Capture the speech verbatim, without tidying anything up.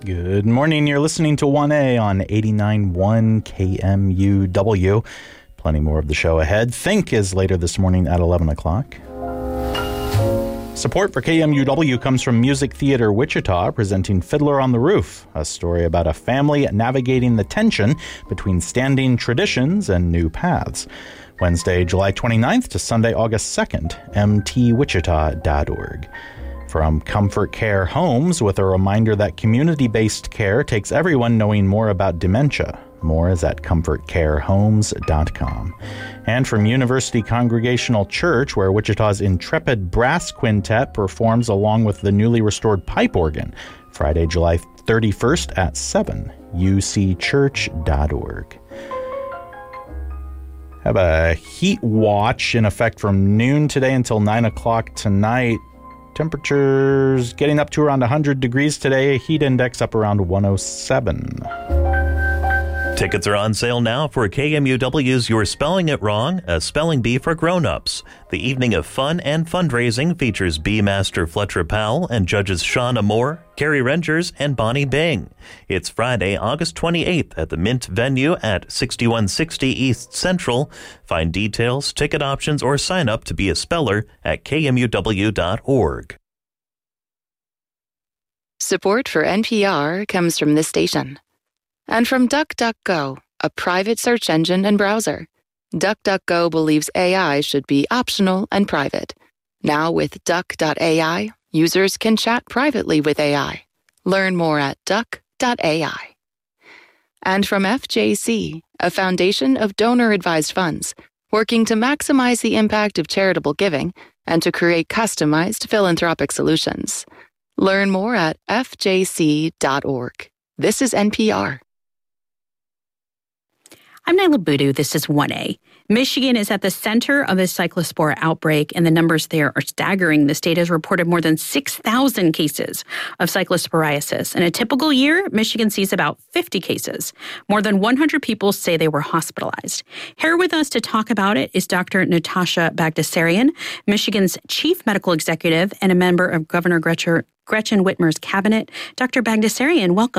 Good morning. You're listening to one A on eighty-nine point one K M U W. Plenty more of the show ahead. Think is later this morning at eleven o'clock. Support for K M U W comes from Music Theater Wichita, presenting Fiddler on the Roof, a story about a family navigating the tension between standing traditions and new paths. Wednesday, July twenty-ninth to Sunday, August second, m t wichita dot org. From Comfort Care Homes, with a reminder that community-based care takes everyone knowing more about dementia. More is at comfort care homes dot com. And from University Congregational Church, where Wichita's intrepid brass quintet performs along with the newly restored pipe organ, Friday, July thirty-first at seven, u c church dot org. Have a heat watch in effect from noon today until nine o'clock tonight. Temperatures getting up to around one hundred degrees today. Heat index up around one oh seven. Tickets are on sale now for K M U W's You're Spelling It Wrong, a spelling bee for grown-ups. The evening of fun and fundraising features Bee Master Fletcher Powell and judges Shauna Moore, Carrie Rangers, and Bonnie Bing. It's Friday, August twenty-eighth at the Mint venue at sixty-one sixty East Central. Find details, ticket options, or sign up to be a speller at k m u w dot org. Support for N P R comes from this station. And from DuckDuckGo, a private search engine and browser. DuckDuckGo believes A I should be optional and private. Now with duck dot A I, users can chat privately with A I. Learn more at duck dot A I. And from F J C, a foundation of donor-advised funds, working to maximize the impact of charitable giving and to create customized philanthropic solutions. Learn more at f j c dot org. This is N P R. I'm Nyla Boodoo. This is one A. Michigan is at the center of a cyclospora outbreak, and the numbers there are staggering. The state has reported more than six thousand cases of cyclosporiasis. In a typical year, Michigan sees about fifty cases. More than one hundred people say they were hospitalized. Here with us to talk about it is Doctor Natasha Bagdasarian, Michigan's chief medical executive and a member of Governor Gretchen, Gretchen Whitmer's cabinet. Doctor Bagdasarian, welcome.